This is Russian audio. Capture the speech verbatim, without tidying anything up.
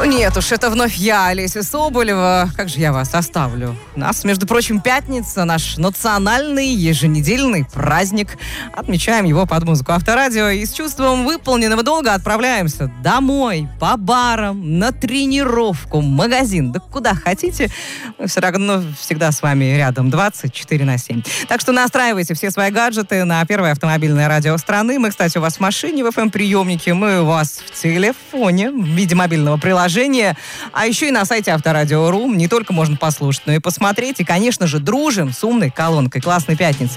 Нет уж, это вновь я, Олеся Соболева. Как же я вас оставлю? У нас, между прочим, пятница, наш национальный еженедельный праздник. Отмечаем его под музыку Авторадио и с чувством выполненного долга отправляемся домой, по барам, на тренировку, в магазин, да куда хотите. Мы все равно всегда с вами рядом, двадцать четыре на семь. Так что настраивайте все свои гаджеты на первое автомобильное радио страны. Мы, кстати, у вас в машине, в эф эм-приемнике, мы у вас в телефоне, в виде мобильного приложения. А еще и на сайте Авторадио точка ру не только можно послушать, но и посмотреть. И, конечно же, дружим с умной колонкой. Классной пятницы.